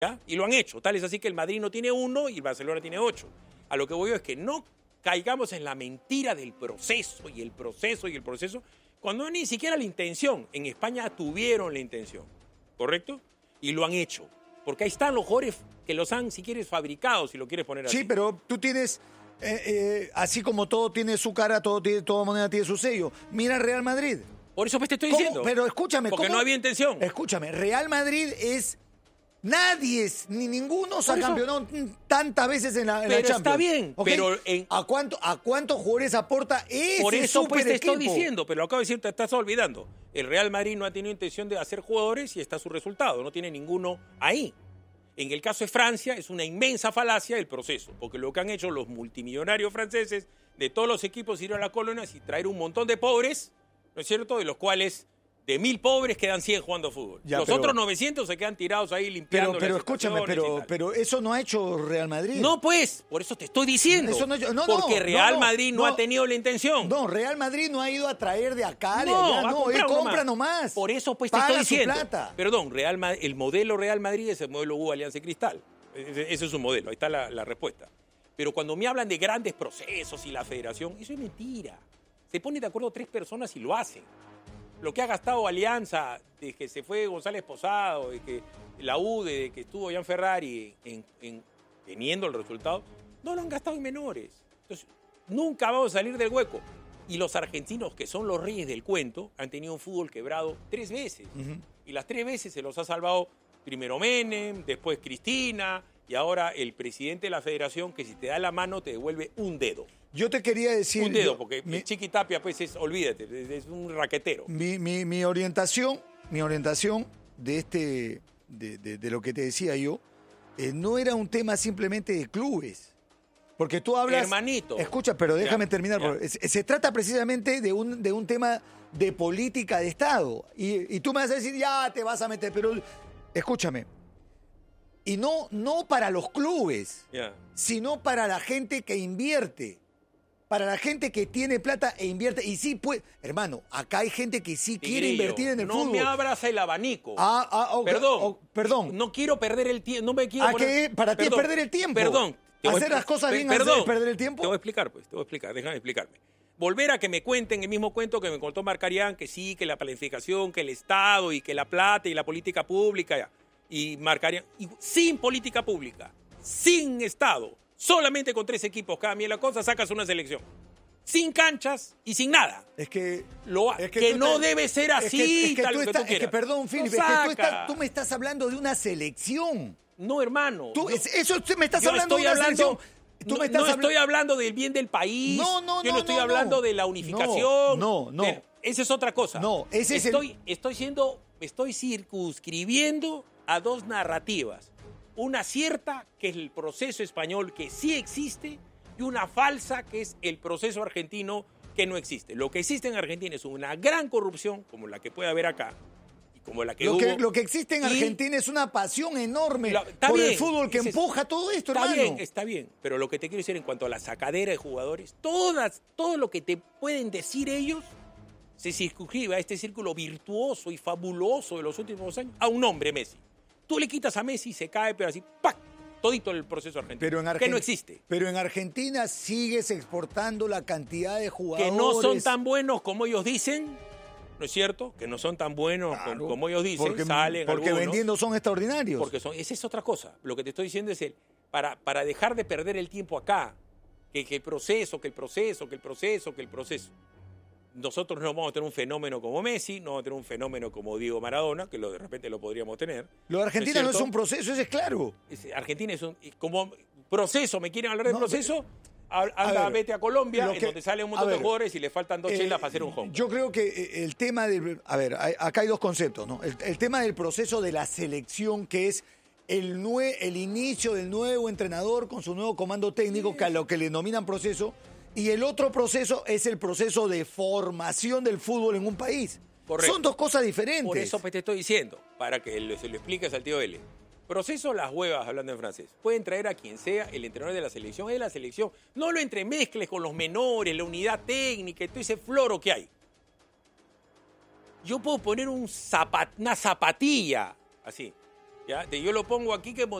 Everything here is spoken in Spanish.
¿ya? Y lo han hecho. Tal es así que el Madrid no tiene 1 y el Barcelona tiene 8. A lo que voy yo es que no caigamos en la mentira del proceso y el proceso y el proceso, cuando ni siquiera la intención. En España tuvieron la intención, ¿correcto? Y lo han hecho. Porque ahí están los jugadores que los han, si quieres, fabricado, si lo quieres poner así. Sí, pero tú tienes, así como todo tiene su cara, toda moneda tiene su sello. Mira Real Madrid. Por eso pues te estoy diciendo. Pero escúchame. Porque no había intención. Escúchame, Real Madrid es... Nadie, ni ninguno se ha campeonado tantas veces en la Champions. Pero está bien. ¿Okay? Pero ¿A cuántos jugadores aporta ese por eso pues te equipo? estoy diciendo, pero lo acabo de decir, te estás olvidando. El Real Madrid no ha tenido intención de hacer jugadores y está su resultado. No tiene ninguno ahí. En el caso de Francia es una inmensa falacia el proceso, porque lo que han hecho los multimillonarios franceses de todos los equipos ir a las colonias y traer un montón de pobres, ¿no es cierto?, de los cuales de 1.000 pobres quedan 100 jugando fútbol. Los otros 900 se quedan tirados ahí limpiando. Pero escúchame, pero eso no ha hecho Real Madrid. No, pues, por eso te estoy diciendo. Eso no, porque Real Madrid no ha tenido la intención. No, Real Madrid no ha ido a traer de acá, de allá, él compra nomás. Por eso pues te estoy diciendo. Plata. Perdón, el modelo Real Madrid es el modelo U Alianza y Cristal. Ese es su modelo, ahí está la respuesta. Pero cuando me hablan de grandes procesos y la federación, eso es mentira. Se ponen de acuerdo 3 personas y lo hacen. Lo que ha gastado Alianza, desde que se fue González Posado, de que la U, de que estuvo Jan Ferrari teniendo el resultado, no lo han gastado en menores. Entonces, nunca vamos a salir del hueco. Y los argentinos, que son los reyes del cuento, han tenido un fútbol quebrado 3 veces. Y las 3 veces se los ha salvado primero Menem, después Cristina, y ahora el presidente de la federación, que si te da la mano te devuelve un dedo. Yo te quería decir... Un dedo, porque Chiqui Tapia, pues, olvídate, es un raquetero. Mi orientación de lo que te decía yo, no era un tema simplemente de clubes. Porque tú hablas... Hermanito. Escucha, pero déjame terminar. Se trata precisamente de un tema de política de Estado. Y tú me vas a decir, ya te vas a meter, pero escúchame. Y no para los clubes, sino para la gente que invierte. Para la gente que tiene plata e invierte. Y sí, pues, hermano, acá hay gente que sí quiere invertir en el fútbol. No me abras el abanico. Okay. Perdón. No quiero perder el tiempo. No me quiero para ti es perder el tiempo. Perdón. Hacer las cosas bien es perder el tiempo. Te voy a explicar, déjame explicarme. Volver a que me cuenten el mismo cuento que me contó Marcarián, que sí, que la planificación, que el Estado y que la plata y la política pública. Y Marcarián, sin política pública, sin Estado, solamente con 3 equipos cada la cosa, sacas una selección. Sin canchas y sin nada. Es que no debe ser así. Perdón, Filipe, tú me estás hablando de una selección. No, hermano. Eso me estás hablando de una selección. No estoy hablando del bien del país. Yo no estoy hablando de la unificación. No. Esa es otra cosa. No, estoy circunscribiendo a 2 narrativas. Una cierta, que es el proceso español, que sí existe, y una falsa, que es el proceso argentino, que no existe. Lo que existe en Argentina es una gran corrupción, como la que puede haber acá, y como la que hubo. Lo que existe en Argentina es una pasión enorme por el fútbol que empuja todo esto, hermano. Está bien, pero lo que te quiero decir en cuanto a la sacadera de jugadores, todo lo que te pueden decir ellos se circunscribe a este círculo virtuoso y fabuloso de los últimos años, a un hombre, Messi. Tú le quitas a Messi y se cae, pero así, ¡pac! Todito el proceso argentino, que no existe. Pero en Argentina sigues exportando la cantidad de jugadores... Que no son tan buenos como ellos dicen, ¿no es cierto? Que no son tan buenos como ellos dicen, porque algunos, vendiendo son extraordinarios. Esa es otra cosa. Lo que te estoy diciendo es para dejar de perder el tiempo acá, que el proceso. Nosotros no vamos a tener un fenómeno como Messi, no vamos a tener un fenómeno como Diego Maradona, que de repente lo podríamos tener. Lo de Argentina no es un proceso, eso es claro. Argentina es como proceso, ¿me quieren hablar de proceso? Vete a Colombia, donde salen un montón de jugadores y le faltan 2 chelas para hacer un home. Yo creo que el tema del... acá hay 2 conceptos, ¿no? El tema del proceso de la selección, que es el inicio del nuevo entrenador con su nuevo comando técnico, que a lo que le denominan proceso. Y el otro proceso es el proceso de formación del fútbol en un país. Correcto. Son 2 cosas diferentes. Por eso te estoy diciendo, para que se lo expliques al tío L. Proceso las huevas, hablando en francés. Pueden traer a quien sea, el entrenador de la selección es la selección. No lo entremezcles con los menores, la unidad técnica, todo ese floro que hay. Yo puedo poner una zapatilla, así, ¿Ya? Yo lo pongo aquí que